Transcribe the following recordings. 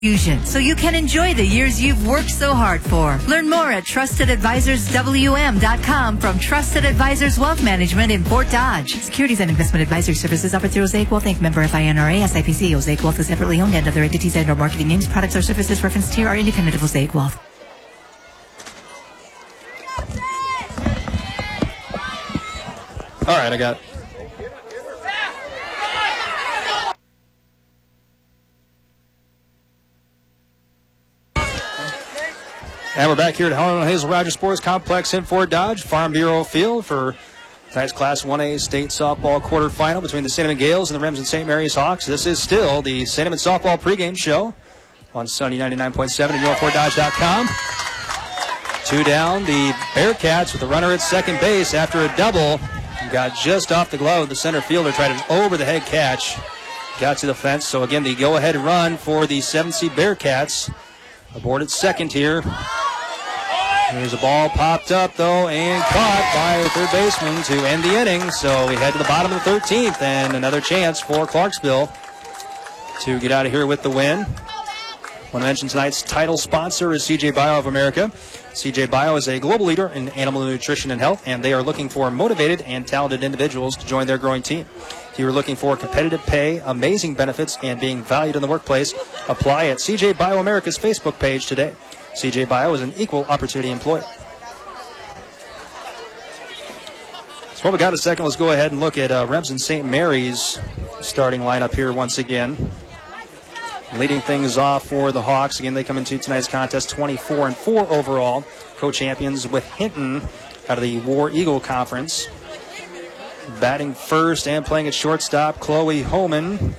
Fusion, so you can enjoy the years you've worked so hard for. Learn more at TrustedAdvisorsWM.com from Trusted Advisors Wealth Management in Fort Dodge. Securities and investment advisory services offered through Osaic Wealth Inc. Member FINRA, SIPC. Osaic Wealth is separately owned, and other entities and/or marketing names, products, or services referenced here are independent of Osaic Wealth. All right, I got And we're back here at Helen Hazel Rogers Sports Complex in Fort Dodge, Farm Bureau Field for tonight's Class 1A state softball quarterfinal between the St. Edmund Gales and the Remsen St. Mary's Hawks. This is still the St. Edmund softball pregame show on Sunny 99.7 and YourFortDodge.com. 2 down, the Bearcats with the runner at second base after a double. Got just off the glove. The center fielder tried an over-the-head catch. Got to the fence. So again, the go-ahead run for the 7th seed Bearcats. Aboard at second here. Here's a ball popped up, though, and caught by the third baseman to end the inning. So we head to the bottom of the 13th, and another chance for Clarksville to get out of here with the win. I want to mention tonight's title sponsor is CJ Bio of America. CJ Bio is a global leader in animal nutrition and health, and they are looking for motivated and talented individuals to join their growing team. If you are looking for competitive pay, amazing benefits, and being valued in the workplace, apply at CJ Bio America's Facebook page today. CJ Bio is an equal opportunity employer. So while we got a second, let's go ahead and look at Remsen St. Mary's starting lineup here once again. Leading things off for the Hawks. Again, they come into tonight's contest 24-4 overall. Co-champions with Hinton out of the War Eagle Conference. Batting first and playing at shortstop, Chloe Homan.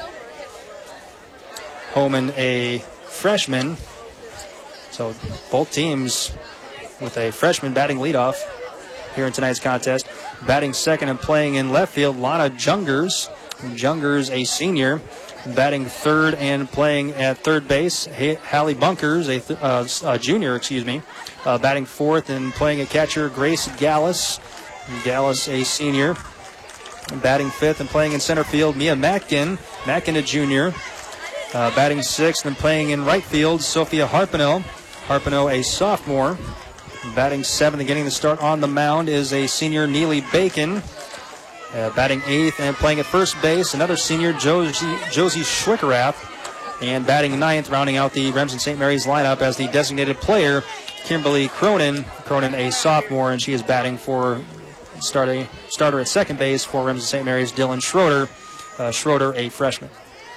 Homan, a freshman. So both teams with a freshman batting leadoff here in tonight's contest. Batting second and playing in left field, Lana Jungers. Jungers, a senior. Batting third and playing at third base, Hallie Bunkers, a junior, batting fourth and playing at catcher, Grace Gallus. Gallus, a senior. Batting fifth and playing in center field, Mia Mackin. Mackin, a junior. Batting sixth and playing in right field, Sophia Harpino. Harpino, a sophomore. Batting seventh and getting the start on the mound is a senior, Neely Bacon. Batting eighth and playing at first base, another senior, Josie Schwickerath. And batting ninth, rounding out the Remsen St. Mary's lineup as the designated player, Kimberly Cronin. Cronin, a sophomore, and she is batting for starter at second base for Remsen St. Mary's, Dylan Schroeder. Schroeder, a freshman.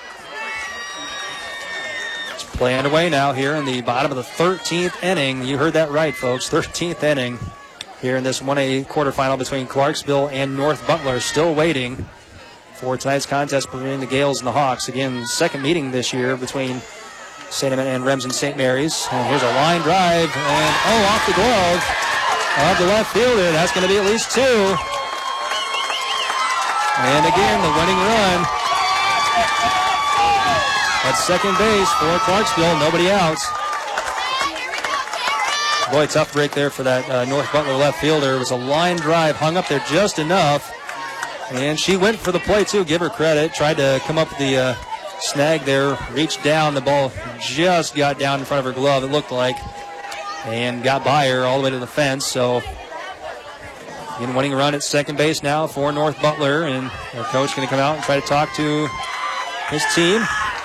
It's play underway now here in the bottom of the 13th inning. You heard that right, folks. 13th inning. Here in this 1A quarterfinal between Clarksville and North Butler. Still waiting for tonight's contest between the Gales and the Hawks. Again, second meeting this year between St. Edmund and Remsen St. Mary's. And here's a line drive, and off the glove of the left fielder. That's going to be at least two. And again, the winning run at second base for Clarksville. Nobody out. Boy, tough break there for that North Butler left fielder. It was a line drive, hung up there just enough. And she went for the play, too. Give her credit. Tried to come up with the snag there. Reached down. The ball just got down in front of her glove, it looked like. And got by her all the way to the fence. So, again, winning run at second base now for North Butler. And their coach going to come out and try to talk to his team.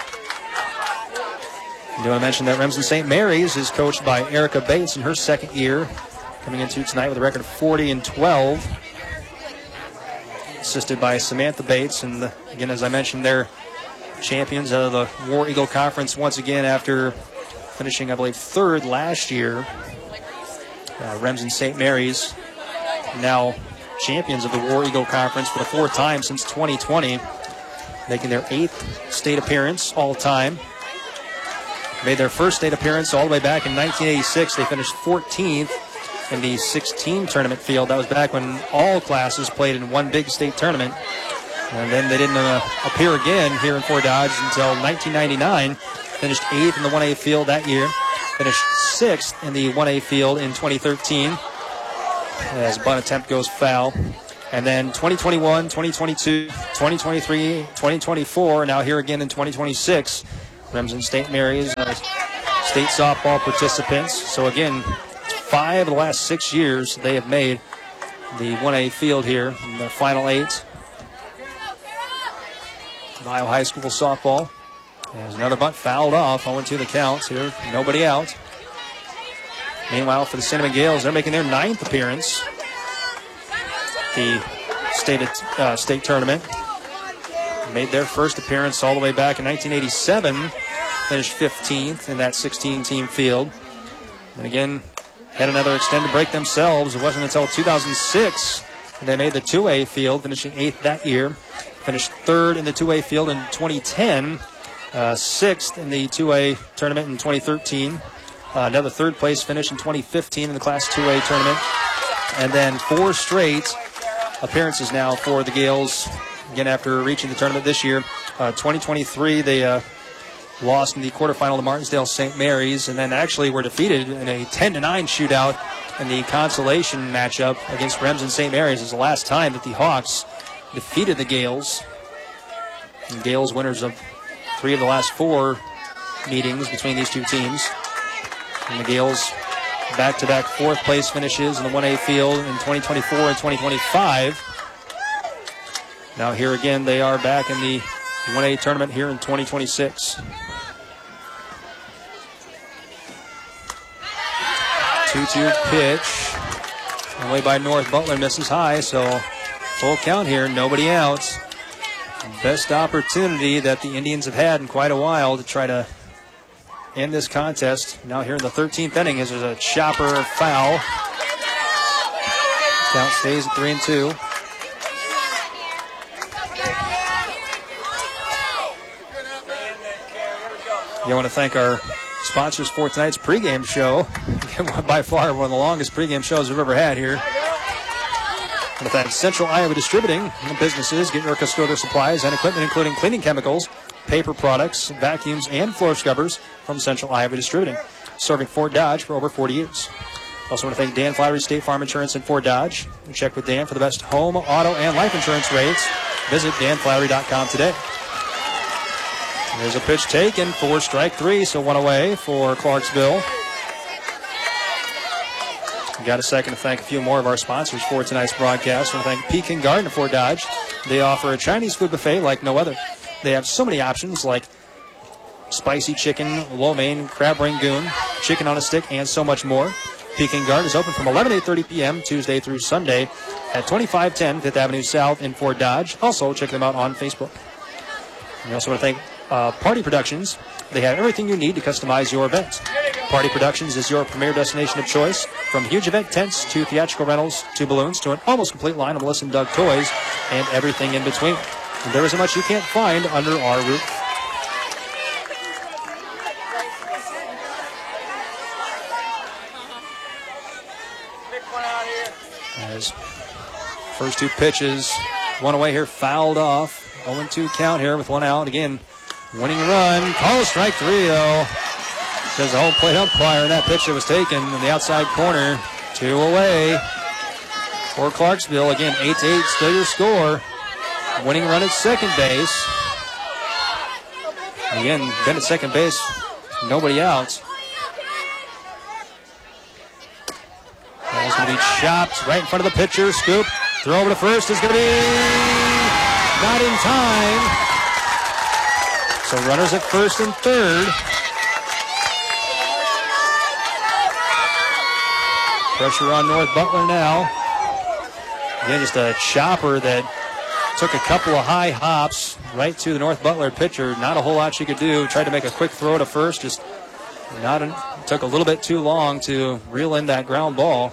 I do want to mention that Remsen St. Mary's is coached by Erica Bates in her second year, coming into tonight with a record of 40-12. Assisted by Samantha Bates, and again, as I mentioned, they're champions of the War Eagle Conference once again after finishing, I believe, third last year. Remsen St. Mary's now champions of the War Eagle Conference for the fourth time since 2020, making their 8th state appearance all time. Made their first state appearance all the way back in 1986. They finished 14th in the 16 tournament field. That was back when all classes played in one big state tournament. And then they didn't appear again here in Fort Dodge until 1999. Finished 8th in the 1A field that year. Finished 6th in the 1A field in 2013 as bunt attempt goes foul. And then 2021, 2022, 2023, 2024, now here again in 2026. Remsen St. Mary's state softball participants. So again, 5 of the last 6 years they have made the 1A field here in the final 8. Ohio High School softball. There's another bunt fouled off. 0-2 the counts here. Nobody out. Meanwhile, for the Cinnamon Gales, they're making their 9th appearance the state tournament. Made their first appearance all the way back in 1987. Finished 15th in that 16-team field. And again, had another extended break themselves. It wasn't until 2006 they made the 2A field, finishing 8th that year. Finished 3rd in the 2A field in 2010. 6th in the 2A tournament in 2013. Another 3rd place finish in 2015 in the Class 2A tournament. And then 4 straight appearances now for the Gales. Again, after reaching the tournament this year. 2023, they lost in the quarterfinal to Martinsdale St. Mary's, and then actually were defeated in a 10-9 shootout in the consolation matchup against Remsen St. Mary's. It was the last time that the Hawks defeated the Gales. And Gales winners of 3 of the last 4 meetings between these two teams. And the Gales back-to-back 4th place finishes in the 1A field in 2024 and 2025. Now here again, they are back in the 1A tournament here in 2026. 2-2 pitch. Away by North Butler, misses high, so full count here, nobody out. Best opportunity that the Indians have had in quite a while to try to end this contest. Now here in the 13th inning, as there's a chopper foul. Count stays at 3-2. I want to thank our sponsors for tonight's pregame show. By far one of the longest pregame shows we've ever had here. I want to thank Central Iowa Distributing. Businesses get your custodial supplies and equipment, including cleaning chemicals, paper products, vacuums, and floor scrubbers from Central Iowa Distributing, serving Fort Dodge for over 40 years. Also want to thank Dan Flattery State Farm Insurance in Fort Dodge. Check with Dan for the best home, auto, and life insurance rates. Visit danflattery.com today. There's a pitch taken for strike 3, so 1 away for Clarksville. We got a second to thank a few more of our sponsors for tonight's broadcast. I want to thank Pekin Garden of Fort Dodge. They offer a Chinese food buffet like no other. They have so many options like spicy chicken, lo mein, crab rangoon, chicken on a stick, and so much more. Pekin Garden is open from 11 to 8:30 p.m. Tuesday through Sunday at 2510 5th Avenue South in Fort Dodge. Also, check them out on Facebook. We also want to thank Party Productions. They have everything you need to customize your event. Party Productions is your premier destination of choice, from huge event tents to theatrical rentals to balloons to an almost complete line of Melissa & Doug toys and everything in between. And there isn't much you can't find under our roof. As first 2 pitches, 1 away here, fouled off. 0-2 count here with 1 out. Again, winning run. Call strike 3, though. Says the home plate umpire, and that pitch that was taken in the outside corner. 2 away for Clarksville. Again, 8-8, still your score. Winning run at second base. Again, been at second base, nobody out. Ball's going to be chopped right in front of the pitcher. Scoop, throw over to first is going to be not in time. So runners at first and third. Pressure on North Butler now. Again, just a chopper that took a couple of high hops right to the North Butler pitcher. Not a whole lot she could do. Tried to make a quick throw to first. Just took a little bit too long to reel in that ground ball.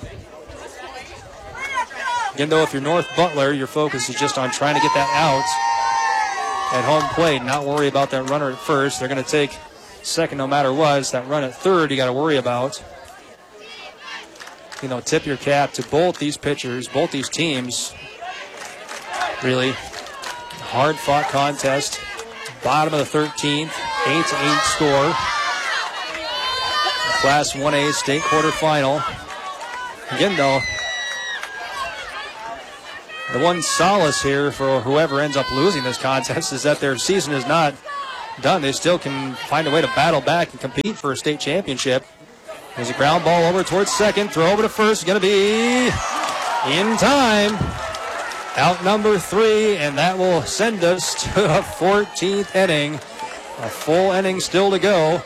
Again, though, if you're North Butler, your focus is just on trying to get that out at home plate. Not worry about that runner at first. They're going to take second no matter what. It's that run at third you got to worry about. Tip your cap to both these pitchers, both these teams. Really hard-fought contest. Bottom of the 13th, 8-8 score. Class 1A state quarterfinal. Again, though, the one solace here for whoever ends up losing this contest is that their season is not done, they still can find a way to battle back and compete for a state championship. There's a ground ball over towards second. Throw over to first. Going to be in time. Out number 3, and that will send us to a 14th inning. A full inning still to go.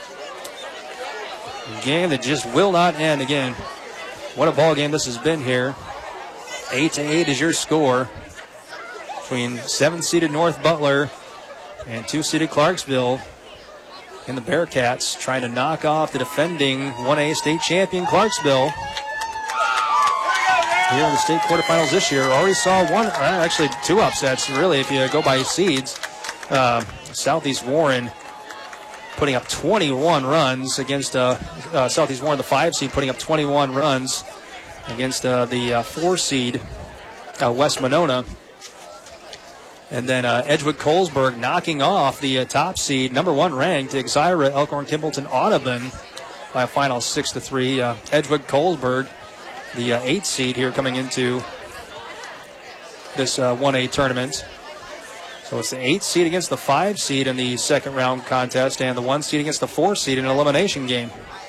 A game that just will not end. Again, what a ball game this has been here. 8-8 is your score between 7-seeded North Butler and 2-seeded Clarksville. And the Bearcats trying to knock off the defending 1A state champion Clarksville. Here in the state quarterfinals this year, already saw actually 2 upsets, really, if you go by seeds. Southeast Warren putting up 21 runs against Southeast Warren, the 5 seed, putting up 21 runs against the 4 seed, West Monona. And then Edgewood Colesburg knocking off the top seed, number 1 ranked, Exira Elkhorn Kimballton Audubon by a final 6-3. Edgewood Colesburg, the 8th seed here coming into this 1A tournament. So it's the 8th seed against the 5 seed in the second round contest, and the 1 seed against the 4 seed in an elimination game.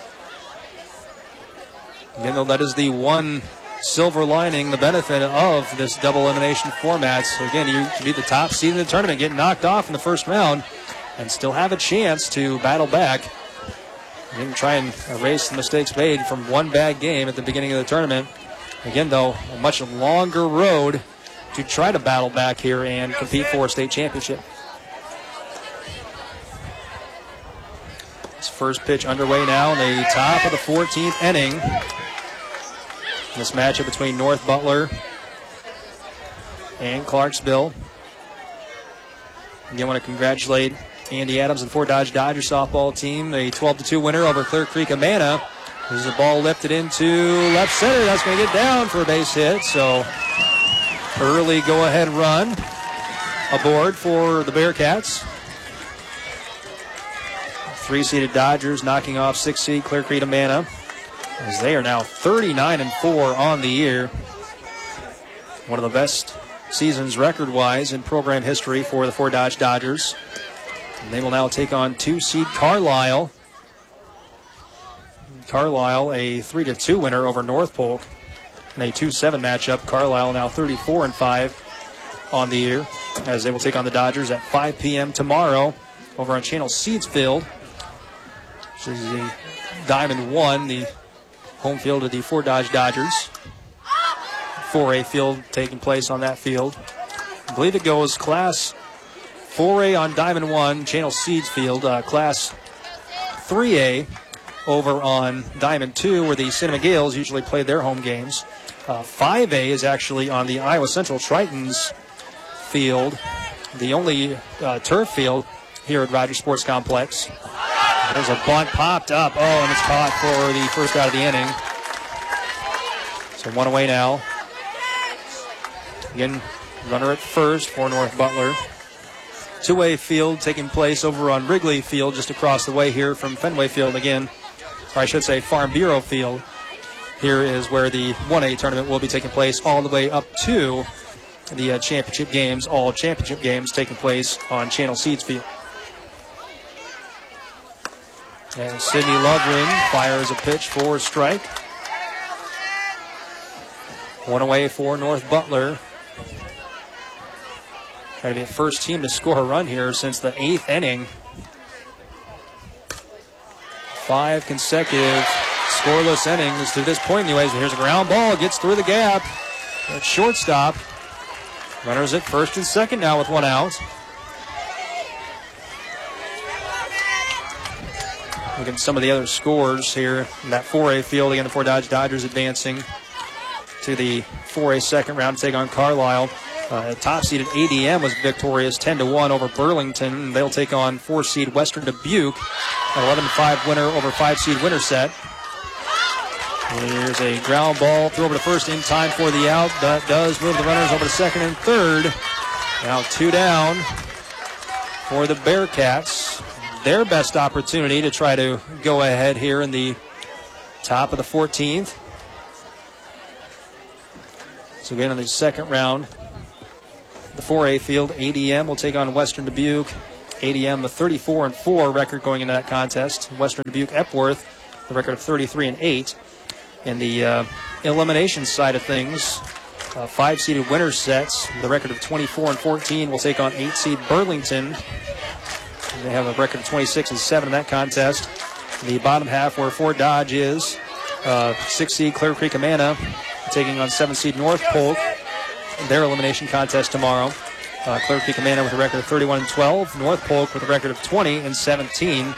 Again, though, that is the one silver lining, the benefit of this double elimination format. So again, you can be the top seed in the tournament, get knocked off in the first round, and still have a chance to battle back. You can try and erase the mistakes made from one bad game at the beginning of the tournament. Again, though, a much longer road to try to battle back here and compete for a state championship. This first pitch underway now in the top of the 14th inning. This matchup between North Butler and Clarksville. Again, I want to congratulate Andy Adams and Fort Dodge Dodger softball team, a 12-2 winner over Clear Creek Amana. There's a ball lifted into left center. That's going to get down for a base hit. So early go-ahead run aboard for the Bearcats. 3-seeded Dodgers knocking off 6-seed Clear Creek Amana, as they are now 39-4 on the year. One of the best seasons record-wise in program history for the Fort Dodge Dodgers. And they will now take on 2-seed Carlisle. Carlisle, a 3-2 winner over North Polk in a 2-7 matchup. Carlisle now 34-5 on the year, as they will take on the Dodgers at 5 p.m. tomorrow over on Channel Seeds Field. This is the Diamond 1, the home field of the Fort Dodge Dodgers. 4A field taking place on that field. I believe it goes Class 4A on Diamond 1, Channel Seeds Field. Class 3A over on Diamond 2, where the Cinnamon Gales usually play their home games. 5A is actually on the Iowa Central Tritons field, the only turf field here at Rogers Sports Complex. There's a bunt popped up. Oh, and it's caught for the first out of the inning. So 1 away now. Again, runner at first for North Butler. 2A field taking place over on Wrigley Field, just across the way here from Fenway Field again. Or I should say Farm Bureau Field. Here is where the 1A tournament will be taking place all the way up to the championship games. All championship games taking place on Channel Seeds Field. And Sidney Lovering fires a pitch for a strike. 1 away for North Butler. Trying to be the first team to score a run here since the 8th inning. 5 consecutive scoreless innings to this point anyways. Here's a ground ball, gets through the gap at shortstop. Runners at first and second now with 1 out. Look at some of the other scores here in that 4A field. Again, the Fort Dodge Dodgers advancing to the 4A second round to take on Carlisle. Top seeded ADM was victorious 10-1 over Burlington. They'll take on 4-seed Western Dubuque, an 11-5 winner over 5-seed Winterset. Here's a ground ball throw over to first in time for the out. That does move the runners over to second and third. Now 2 down for the Bearcats. Their best opportunity to try to go ahead here in the top of the 14th. So again, in the second round, the 4A field, ADM will take on Western Dubuque. ADM a 34-4 record going into that contest. Western Dubuque Epworth, the record of 33-8. In the elimination side of things, 5-seeded winners sets, the record of 24-14 will take on 8-seed Burlington. They have a record of 26-7 in that contest. The bottom half where Fort Dodge is, 6-seed Clear Creek Amana taking on 7-seed North Polk. Their elimination contest tomorrow. Clear Creek Amana with a record of 31-12. North Polk with a record of 20-17.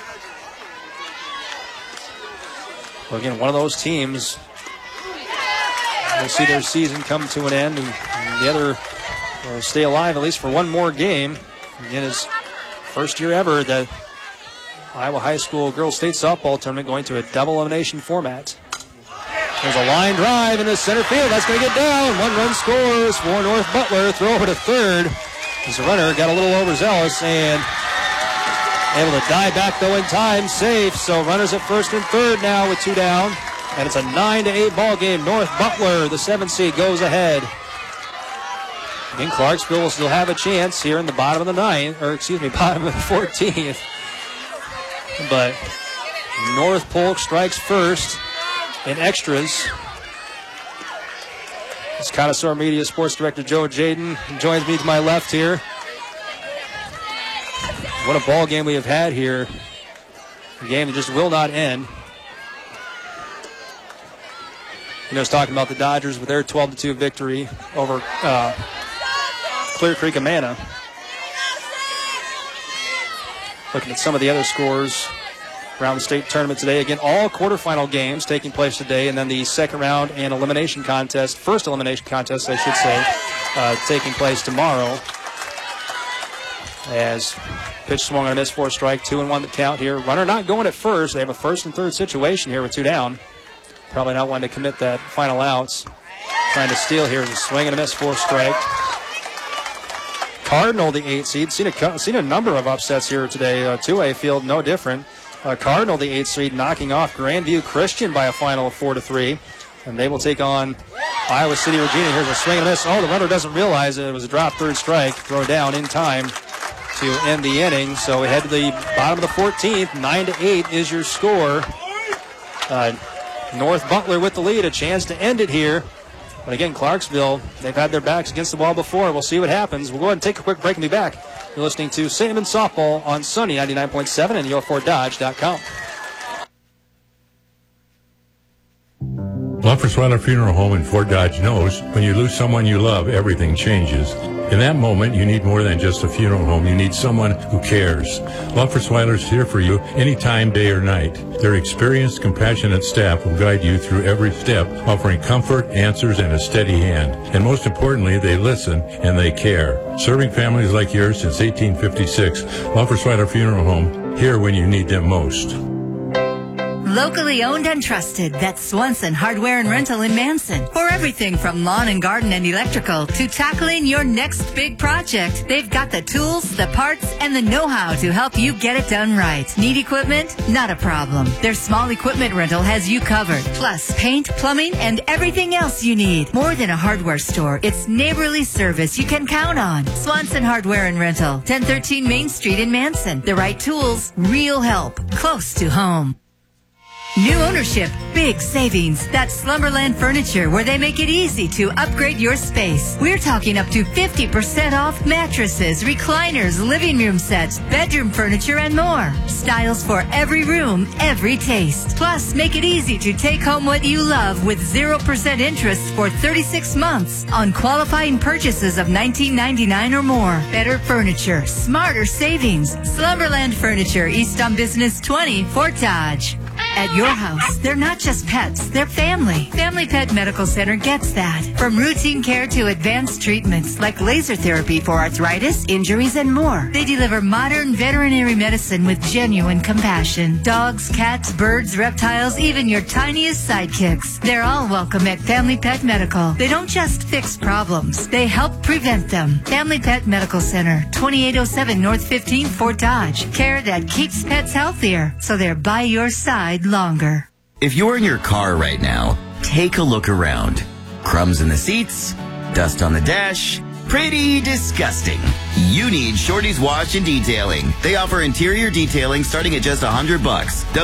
Well, again, one of those teams will see their season come to an end, and the other will stay alive at least for one more game. Again, it's first year ever that Iowa High School Girls State Softball Tournament going to a double elimination format. There's a line drive into center field. That's going to get down. 1 run scores for North Butler. Throw over to third. As the runner got a little overzealous and able to dive back, though, in time. Safe. So runners at first and third now with 2 down. And it's a 9-8 ball game. North Butler, the 7th seed, goes ahead. Again, Clarksville will still have a chance here in the bottom of the bottom of the 14th. But North Polk strikes first in extras. It's Connoisseur Media Sports Director Joe Jaden joins me to my left here. What a ball game we have had here. A game that just will not end. I was talking about the Dodgers with their 12-2 victory over Clear Creek Amana. Looking at some of the other scores around the state tournament today. Again, all quarterfinal games taking place today, and then the second round and elimination contest, first elimination contest, I should say, taking place tomorrow. As pitch swung on a miss for a strike, 2-1 the count here. Runner not going at first. They have a first and third situation here with 2 down. Probably not wanting to commit that final outs. Trying to steal here. A swing and a miss for a strike. Cardinal, the 8 seed. Seen a number of upsets here today. 2A field, no different. Cardinal, the 8 seed, knocking off Grandview Christian by a final of 4-3. And they will take on Iowa City Regina. Here's a swing and a miss. Oh, the runner doesn't realize it was a drop third strike. Throw down in time to end the inning. So we head to the bottom of the 14th. 9-8 is your score. North Butler with the lead, a chance to end it here. But again, Clarksville, they've had their backs against the wall before. We'll see what happens. We'll go ahead and take a quick break and be back. You're listening to St. Edmunds Softball on Sunny 99.7 and YourFortDodge.com. Luffersweiler Funeral Home in Fort Dodge knows when you lose someone you love, everything changes. In that moment, you need more than just a funeral home. You need someone who cares. Luffersweiler's here for you anytime, day or night. Their experienced, compassionate staff will guide you through every step, offering comfort, answers, and a steady hand. And most importantly, they listen and they care. Serving families like yours since 1856, Luffersweiler Funeral Home, here when you need them most. Locally owned and trusted, that's Swanson Hardware and Rental in Manson. For everything from lawn and garden and electrical to tackling your next big project, they've got the tools, the parts, and the know-how to help you get it done right. Need equipment? Not a problem. Their small equipment rental has you covered. Plus paint, plumbing, and everything else you need. More than a hardware store, it's neighborly service you can count on. Swanson Hardware and Rental, 1013 Main Street in Manson. The right tools, real help, close to home. New ownership, big savings. That's Slumberland Furniture, where they make it easy to upgrade your space. We're talking up to 50% off mattresses, recliners, living room sets, bedroom furniture, and more. Styles for every room, every taste. Plus, make it easy to take home what you love with 0% interest for 36 months on qualifying purchases of $19.99 or more. Better furniture, smarter savings. Slumberland Furniture, East on Business 20, Fort Dodge. At your house, they're not just pets, they're family. Family Pet Medical Center gets that. From routine care to advanced treatments like laser therapy for arthritis, injuries, and more. They deliver modern veterinary medicine with genuine compassion. Dogs, cats, birds, reptiles, even your tiniest sidekicks. They're all welcome at Family Pet Medical. They don't just fix problems, they help prevent them. Family Pet Medical Center, 2807 North 15th, Fort Dodge. Care that keeps pets healthier, so they're by your side longer. If you're in your car right now, take a look around. Crumbs in the seats, dust on the dash, pretty disgusting. You need Shorty's Wash and Detailing. They offer interior detailing starting at just $100.